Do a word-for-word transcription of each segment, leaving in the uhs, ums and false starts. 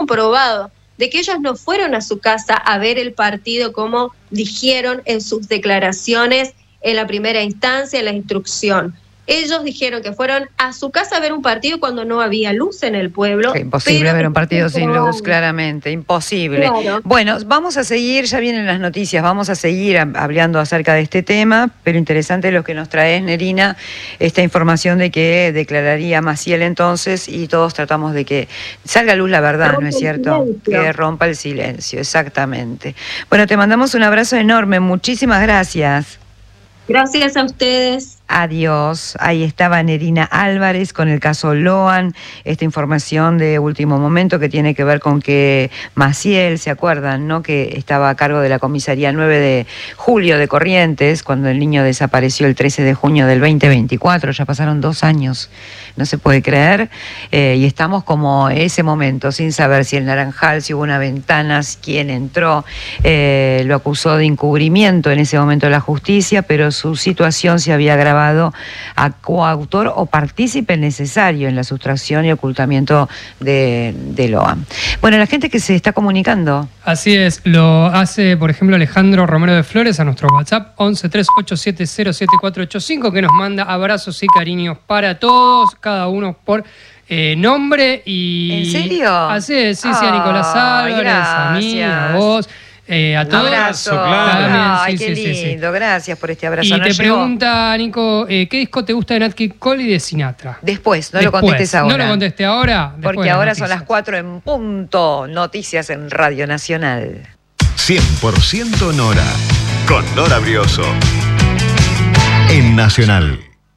comprobado de que ellos no fueron a su casa a ver el partido como dijeron en sus declaraciones en la primera instancia, en la instrucción. Ellos dijeron que fueron a su casa a ver un partido cuando no había luz en el pueblo. Sí, imposible ver un partido sin luz, claramente, imposible. Claro. Bueno, vamos a seguir, ya vienen las noticias, vamos a seguir hablando acerca de este tema, pero interesante lo que nos traes, Nerina, esta información de que declararía Maciel entonces, y todos tratamos de que salga a luz la verdad, rompa, ¿no es cierto? Que rompa el silencio, exactamente. Bueno, te mandamos un abrazo enorme, muchísimas gracias. Gracias a ustedes. Adiós. Ahí estaba Nerina Álvarez con el caso Loan, esta información de último momento que tiene que ver con que Maciel, ¿se acuerdan, no? Que estaba a cargo de la comisaría nueve de julio de Corrientes, cuando el niño desapareció el trece de junio del veinte veinticuatro, ya pasaron dos años, no se puede creer, eh, y estamos como ese momento, sin saber si el Naranjal, si hubo una ventana, quién entró, eh, lo acusó de encubrimiento en ese momento la justicia, pero su situación se había agravado a coautor o partícipe necesario en la sustracción y ocultamiento de, de Loan. Bueno, la gente que se está comunicando. Así es, lo hace, por ejemplo, Alejandro Romero de Flores a nuestro WhatsApp once tres ocho siete cero siete cuatro ocho cinco, que nos manda abrazos y cariños para todos, cada uno por eh, nombre y... ¿En serio? Así es, sí, sí, a Nicolás Álvarez, a mí, a vos. Eh, a todos. Un abrazo, claro. También, Ay, sí, qué sí, lindo, sí, sí. Gracias por este abrazo. Y no te llegó. pregunta, Nico, eh, ¿qué disco te gusta de Nat King Cole y de Sinatra? Después, no Después. lo contestes ahora. No lo contesté ahora. Porque ahora son las cuatro en punto. Noticias en Radio Nacional. cien por ciento Nora, con Nora Brioso. En Nacional.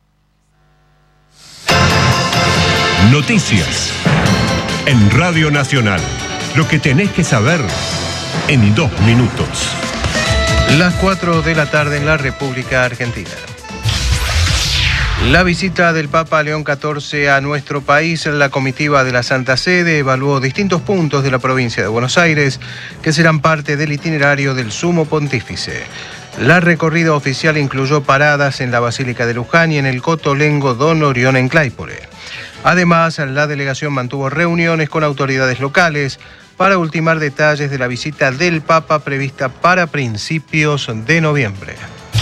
Noticias en Radio Nacional. Lo que tenés que saber en dos minutos. Las cuatro de la tarde en la República Argentina. La visita del Papa León catorce a nuestro país, la comitiva de la Santa Sede evaluó distintos puntos de la provincia de Buenos Aires que serán parte del itinerario del Sumo Pontífice. La recorrida oficial incluyó paradas en la Basílica de Luján y en el Cotolengo Don Orión en Claypole. Además, la delegación mantuvo reuniones con autoridades locales para ultimar detalles de la visita del Papa prevista para principios de noviembre.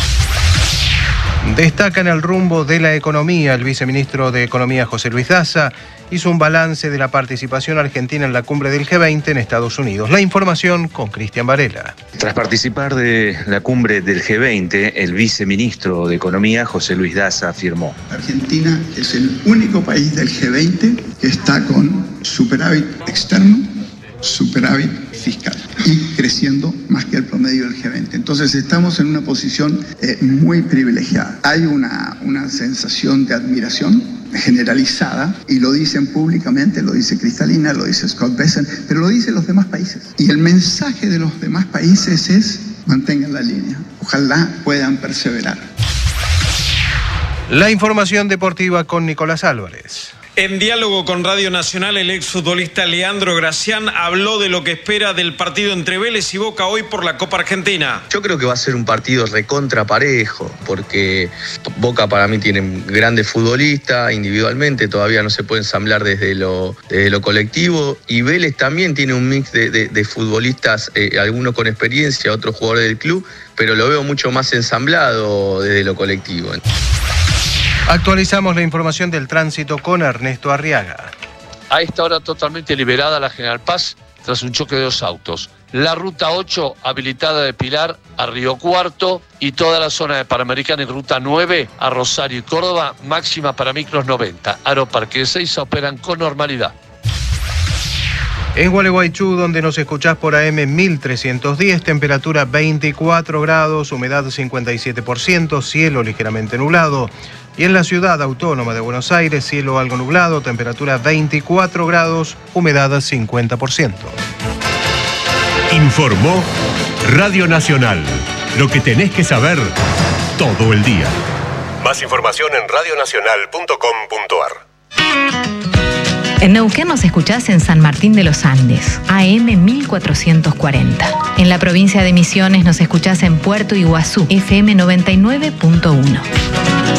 Destaca en el rumbo de la economía. El viceministro de Economía, José Luis Daza, hizo un balance de la participación argentina en la cumbre del G veinte en Estados Unidos. La información con Cristian Varela. Tras participar de la cumbre del G veinte, el viceministro de Economía, José Luis Daza, afirmó: Argentina es el único país del G veinte que está con superávit externo, superávit fiscal y creciendo más que el promedio del G veinte. Entonces estamos en una posición eh, muy privilegiada. Hay una, una sensación de admiración generalizada y lo dicen públicamente, lo dice Cristalina, lo dice Scott Bessent, pero lo dicen los demás países. Y el mensaje de los demás países es: mantengan la línea, ojalá puedan perseverar. La información deportiva con Nicolás Álvarez. En diálogo con Radio Nacional, el exfutbolista Leandro Gracián habló de lo que espera del partido entre Vélez y Boca hoy por la Copa Argentina. Yo creo que va a ser un partido recontra parejo, porque Boca para mí tiene grandes futbolistas, individualmente todavía no se puede ensamblar desde lo, desde lo colectivo, y Vélez también tiene un mix de, de, de futbolistas, eh, algunos con experiencia, otros jugadores del club, pero lo veo mucho más ensamblado desde lo colectivo. Actualizamos la información del tránsito con Ernesto Arriaga. A esta hora totalmente liberada la General Paz tras un choque de dos autos. La ruta ocho habilitada de Pilar a Río Cuarto y toda la zona de Panamericana y ruta nueve a Rosario y Córdoba, máxima para micros noventa. Aeroparque de Seiza operan con normalidad. En Gualeguaychú, donde nos escuchás por A M mil trescientos diez, temperatura veinticuatro grados, humedad cincuenta y siete por ciento, cielo ligeramente nublado. Y en la ciudad autónoma de Buenos Aires, cielo algo nublado, temperatura veinticuatro grados, humedad cincuenta por ciento. Informó Radio Nacional. Lo que tenés que saber todo el día. Más información en radio nacional punto com punto ar. En Neuquén nos escuchás en San Martín de los Andes, A M mil cuatrocientos cuarenta. En la provincia de Misiones nos escuchás en Puerto Iguazú, F M noventa y nueve punto uno.